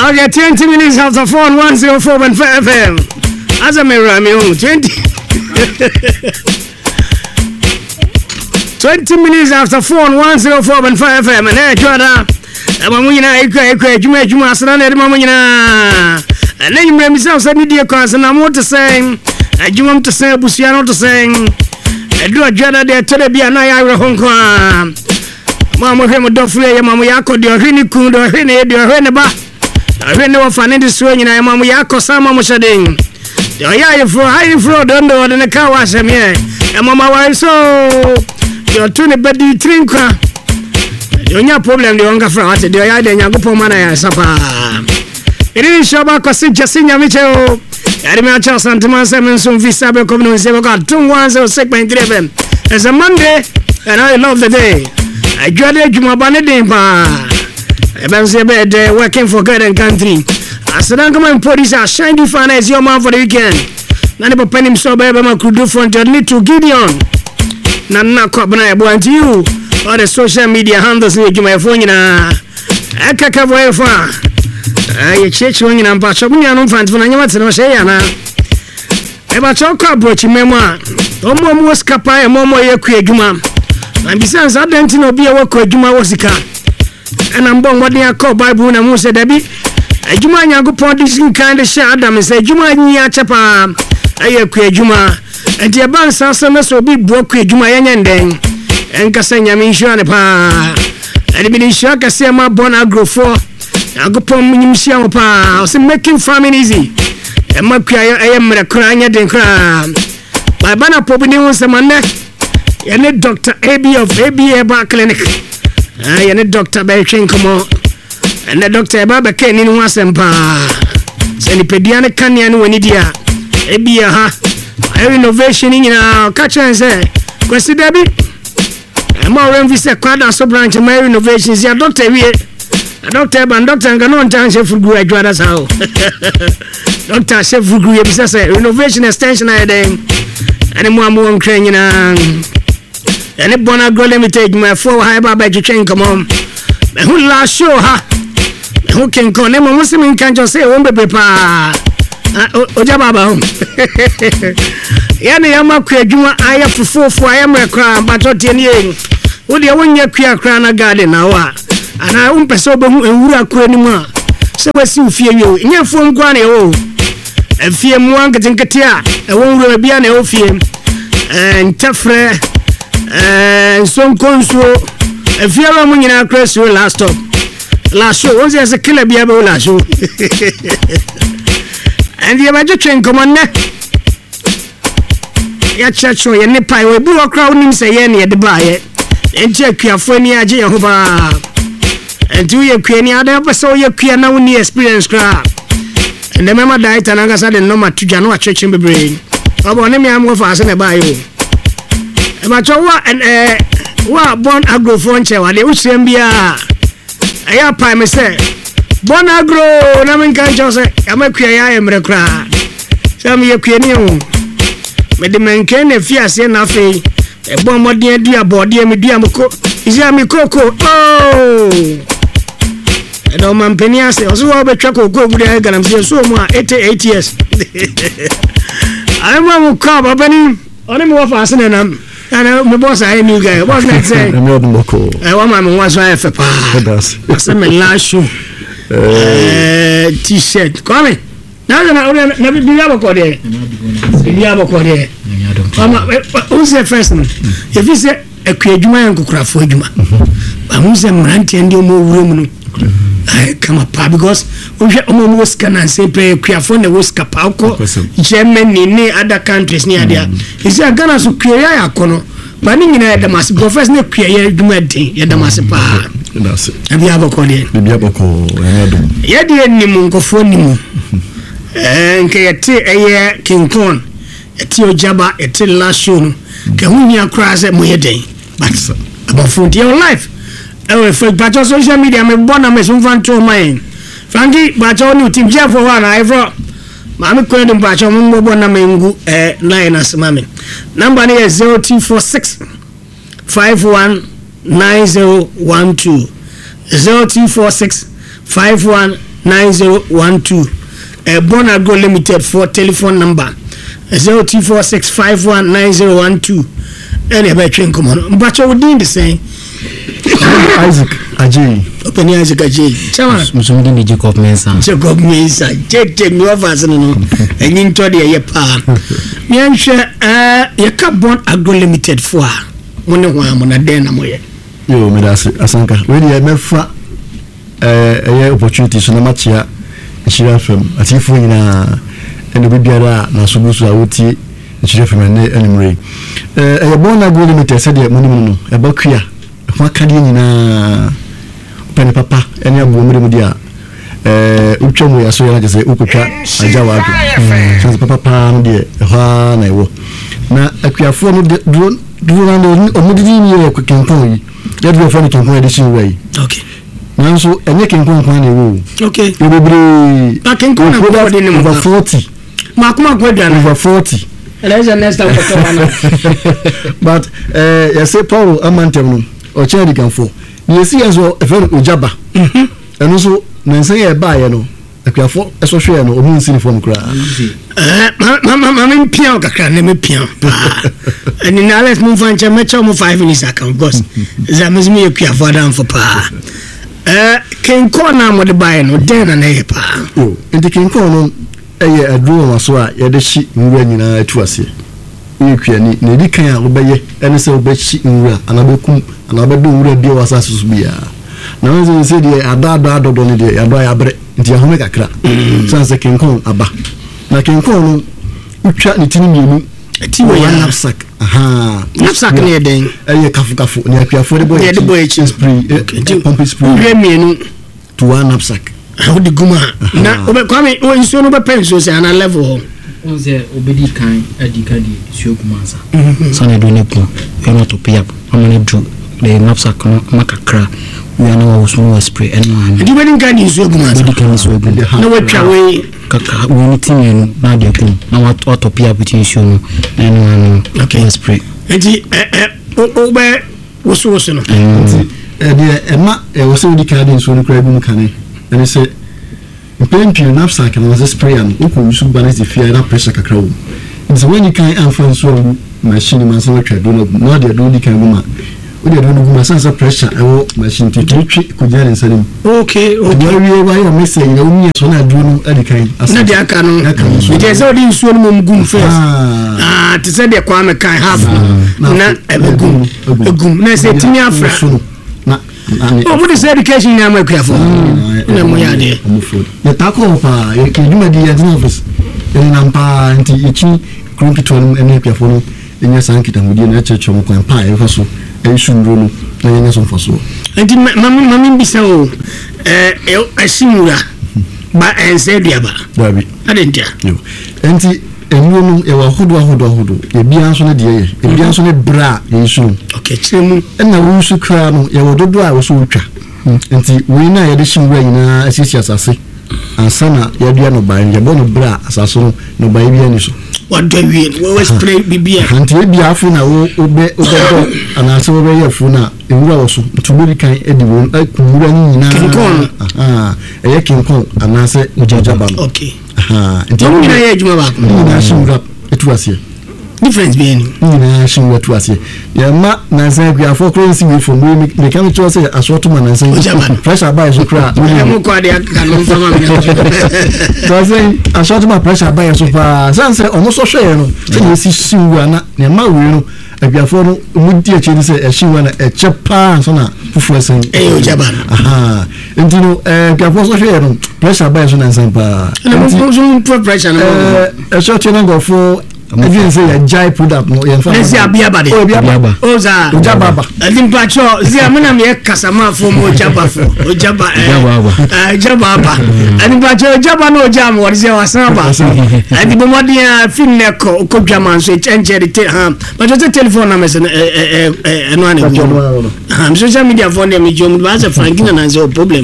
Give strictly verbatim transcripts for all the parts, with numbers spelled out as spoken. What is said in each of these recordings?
Okay, twenty minutes after four on one oh four point five F M. As a mirror, me home twenty. Twenty minutes after four on one oh four point five F M. And hey, Jordan, I'm a winner. I cry, I cry. You make you must not let my winner. And then you made me sound so media cause, and I'm what to say. I do want to say, Busiano to sing. I do a Jordan there to the Biana Ira Hong Kong. Mamma, him a dog flay, Mamma Yako, the Rini Kun, the Rini, the Reneba. I don't know if I need to swing, and I'm Mamma Yako, Sama Musading. The Yaya for high floor, don't know than a car was him here. And Mamma, why so? You're twenty beddy trinker. You're not problem, the younger front, the Yaya, and Yago Pomana, Sapa. It is Shaba Cosin Jasinia Mitchell. Admiral Charles Santaman Simonson Visa Community Seven got two one zero six point three F M. It's a Monday, and I love the day. I graduated Jumabane Dimpa. I'm working for God and country. I said, I'm coming for this shiny fan as your man for the weekend. None of a penny so baby, I could do front your little Gideon. Nana Cobana, I want you. All the social media handles with my phone. I can't cover it far. I church when I'm patching on front when I want to say, Anna. Ever talk about your memoir. Don't almost capay a momo your quaguma. And besides, I don't know be a work with Juma Wasika. And I'm born what they are called Bible and Musa Debbie. A Juma Yago Pondish kind of shot them and say, Juma Nia Chapa, I quay Juma. And the above Sassamas will be broke with Juma and then. And Cassania Mishan pa. And the Minisha Cassama Bonagro for. I go pon Minimsha pa. I was making farming easy. And my cry, I am a crying at the crime. My banner popping was a man. And Doctor A B of A B A Bar Clinic. I and Doctor Belchin come on. And the Doctor Baba Ken in Wasempa. Send the pediatric canyon when it ya. A B A ha. I innovation in our catcher and say, Question Debbie. I'm more than this a quad so branch of my innovations. Ya Doctor we a doctor and Doctor and Ganon Town Chef for Gua Dradas how. Doctor Chef for Gua business innovation extension I then. And more more crane and if one go let me take my four high bar by chain come on. Who last show ha? Who can call them? Muslim can't just say, Wombe Papa Ojababa. Yani Yama Juma, I have to four for I am a crown, but not ten years. Would you win your queer crown a garden now? And I won't pass over and Ura Quenima. So I see fear you in your phone, Granny. Oh, and fear one getting Katia, I won't be an old fear and Tafre. And some consul, if you are in our crest, you last stop. Last show was as a killer be able last show. And the magic train come on there. Ya church show, and the pie will be a crowd him say any at the buy and check your funny idea. And do your queen, I never saw your queen now in the experience crowd. And the member died, and I said, no matter to Janoa church in the brain. I want him, I'm more fast than a bio. But what and eh, what born agro frontier? What they would say, be a I pie me say, born agro. Namin can't just say, I'm a queer. I am the crowd. Some you queer new. But the man can if you say nothing. A bomb what dear dear body, me dear Moko. Is there me cocoa? Oh, I don't man penny. I say, also, I'll be choco go with the egg and I'm so more eighty-eight years. I'm a cob, opening on him off as an am. And my boss, I knew guy. What's that saying? I'm not Moko. I want my was wife a pa. That's my last shoe. T shirt. Come in. Now, never be able to there. Be able to there. Who's the first one? If you say a Kajuma and Kukra for Juma, but who's a Ranty and you move room? I come up because we almost can and say, pay a Kriafone, the Woska Pauko, Germany, near other countries near there. Is a Ghana to create a cono, but in the mass professional create Dumenti, Yadamasipa. That's it. Have you ever called it? Maybe ever call Yadi and Nimunko for Nimu. And Kayati a year King Kong, a Tio Jabba, a till last shoe, Kahunia cries at Moyade. But about forty your life. Oh, for but social media, I'm born a mess from to mine. Frankie, but only Tim Jeff for one. I brought Mammy Quentin Bacho Mumbo Namengu, eh, nine as mammy. Number is zero two four six five one nine zero one two. Zero two four six five one nine zero one two. Uh, Born Agro Limited for telephone number zero two four six five one nine zero one two. Any about train come on. But you would need the same. Isaac Ajay. Open Isaac Ajay. Chama. Musumudi ni Jacob Mensa. Jacob Mensa. Take take me over as no. And you told you ye pa. Me answer uh ye ka Born Agro Limited for. One one mon den na moye. Yo me das asanka. We dey me fra eh eh opportunity so na machia Nchira F M. Atifu nyina ene bibiara na subusu a woti Nchira F M ne enimre. Eh eh Born Agro Limited said ye money no. E ba kua. Kwa kadi nyina pene papa ene abu mu de dia eh utwamu ya so ya je se ukutwa aja wa ado so papa pa no de ha na ewo na akuafo no duro duro na no omudidi ni e kwenkon yi de do fo ni kwenkon edition wei okay nanso enye kwenkon kwan na ewo okay e bebre pa kwenkon na go de ni mo over forty ma kuma gwadwa na over forty eleja next time ko to but eh ya se Paul amantem no o chedi kanfo ni esi enso e fe ojaba mhm eno so nansan ye ba ye no akuafo eso hwe no omu nsi ni fom kra eh ma ma ma me pian kakra na me pian ani na let's move on to match mo five minutes account boss za me me akuafo adam for pa eh ken ko na mo de ba ye no den na na ye pa o enti ken ko no eye aduro maso a ye de hyi nwura nyina atu ase ekwiani na di kan a obeye ene se obechi nwura anabekum anabedo nwura bi wasa susu bia na won se de ada ada adodo ne de ado ya bre nti ahome kakra sanse kenkon aba na kenkon no utwa ne tini mienu ti wo ya knapsack aha knapsack ne den eye kafu kafu ne akuafo de boy de boy chi spray pump spray we mienu to one knapsack how de guma na obe kwame o nso no be penso se ana level ho Onze obedi kan adikadi suokumansa. Sana do ne ku. You not to pay up. Amane do the knapsack makakra. We are now also spray and one. The wedding kan suokumansa. Obedi kan suokumansa. Na watwa we kaka we ni tinu na de ku. Na what what to pay up with issue no. And one okay spray. Enti eh eh obe woso woso no. Enti eh de ema e woso di kan de so no kra bi mu kan. Ene se Plenty of knapsack and was a spray and open soup balance the fear that pressure cacao. It's when you can't influence one machine, man, so much I don't know, not the only can woman. We don't know my sense of pressure. I will machine to treat could you answer him? Okay, okay. Why you're missing your own so I do know any kind. I said, I can't. There's already so many good first. Ah, to say the Kwame can have not a good, a good, let's say to me after. Oh, what is education now, my careful? No, my idea. The taco, you can do the office. And I'm pa and teaching Crumpton and Napiafon in your Sankit and within a church of Pie, also, and soon rule, and yes, for so. And Mammy, Mammy, be so, a simula, but and said, Yaba, I didn't tell you. And enu e wa hodo hodo hodo e bia so ne de ye e bia so ne bra e su okay chemu na wo su kra no ye wo dodo a wo so utwa nti we na ye de shinwa nyina asisi asase ansana ye bia no ba nje bo no bra asase no no ba bia ni so what do we we spray bibia nti e bia afu na wo obe obedo ana se wo be ye fu na e wura wo so ntubiri kan e di wo akumura nyina kinkon ah e ye kinkon ana se ojajaba no okay ah nti wo na ye adwuma ba na shimra etu ase difference be any na shimra etu ase ya ma na san gua for currency we from we me can to say asoto man na san pressure buy so kra we mo kwa de ka no fama me so say asoto man pressure buy so pa san say omo so hwe no say si shiwa na na ma we no aguafo no mu di eche ni say e shiwa na e che pa so na fufu esen e o jaba aha enti no eh aguafo so hwe no pressure buy so na san pa enti so pressure no eh short na go for Even say a jai put up no yen fa. Let's see abiaba de. Obiaba. Oza. Ojaba. Limpa cho, zia mena me kasama fo mo ojaba fo. Ojaba eh. Ojaba ba. Limpa cho ojaba no ojam wo zia wasaba. Adi bomodi a fin neko ko dwama so enche de ha. But just telephone na mesen eh eh eno ane go. Ha, social media phone dem jom ba se frankina na ze problem.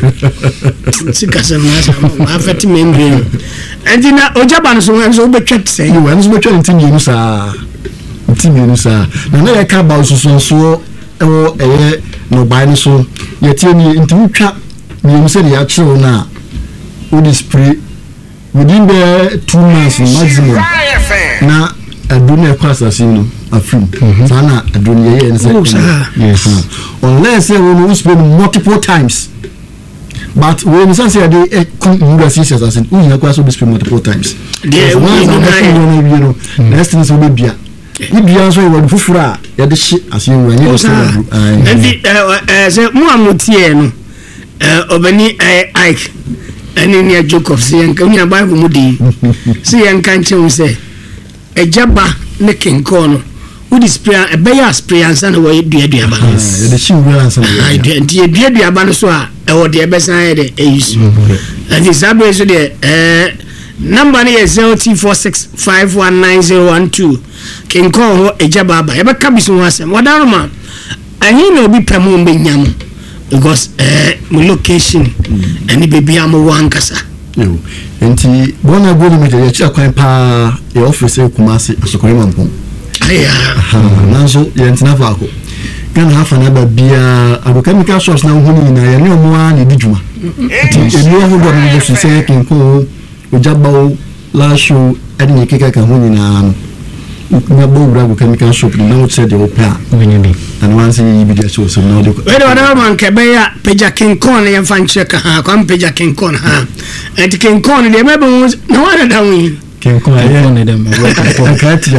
Sikasa na sa afeti membrane. And na ojaba no so so betwet say. You wan so betwet you sa ntimi sa na na ya ka ba so so so e eh no ba ni so ye tie ni ntimi twa ni mu se ya chiro na wode spray within the two months maximum na aduru na ɛkɔ asase no afim saa na aduru no yɛyɛ ne sɛ unless you will spray multiple times but when you say they come in seasons as in you go so be spray multiple times there we know next thing so be bia we bia so we fufura ya de hye ase you anya and the eh say mu amotie no eh obani Ike ani ne Jacob say enka nya Bible mu di say enka nche say ejaba ne kenko no wodi spray e be ya spray ansa na we dua dua ba ya de hye wura ansa na ai de dua dua ba no so a e wo de be san ye de e use and this abe so de eh number is zero two four six five one nine zero one two kenko ho ejaba ba e be ka biso ho asem wadaro ma ahi na obi pemu mbe nyam because eh my location any baby am wankasa yo enti bona goli me je chia kwan pa e office e Kumasi asokore mampon aya nanso ye ntina fa ko kan hafa na ba bia agrochemical shops na ho ni na ye ne omo a ne dijuma enti enu ho do no so se kenko ojabao la show eni keka ka ho ni na na bo bra agrochemical shop na wo se de opia wenyebi and once you be there so so no de we do na man ke be ya peja kenkon ye fan check ha kwa peja kenkon ha enti kenkon de me be na wa da wi kenkon ya ne dem akatia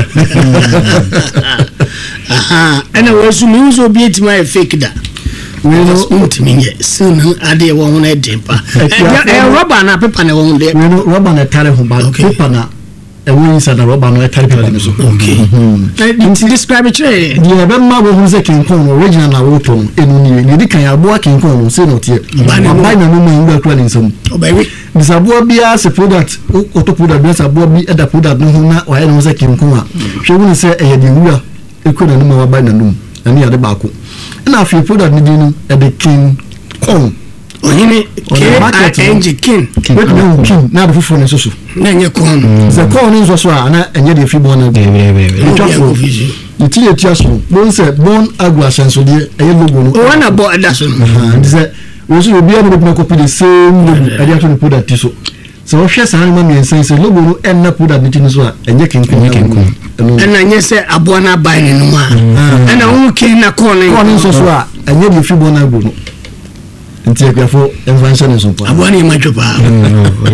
aha ana we su mi uzo bi etima e fake da we no ultimate sun ade wo ho na dempa e rubber na paper na wo de we no rubber na tare ho ba paper na e wo inside na rubber no e tare paper no so okay let's describe it eh dia be ma wo hu se kenkon original na wo ton enu ni ni di kan ya bo kenkon no se no tie ba na no ma ngba kura ni nsam obawi disabo bia se product o to product bia sabo bi e da product no ho na o ya no se kenkon a hwe wo ni se e ye de wura e ko na no ma wa ba na no ani ya de ba ko na afi product ni di no e de kenkon ohini ke enje kin wait no kin na do fofo ne so so na nye kon ze kon ni so so a na enye de fi bon na be be be ni ti etia so bon se bon agua senso de eye logo no o na bo ada so no ze wo so obi am no copy the same logo e dey to the product so so o hwe san ma mi ensen se logo no en na product ni ti so a enye kin kin en na nye se abo na bai ni no ma en na wo kin na kon ni kon so so a enye de fi bon agua no nti e kwafo envantion so pa abo na ma twa pa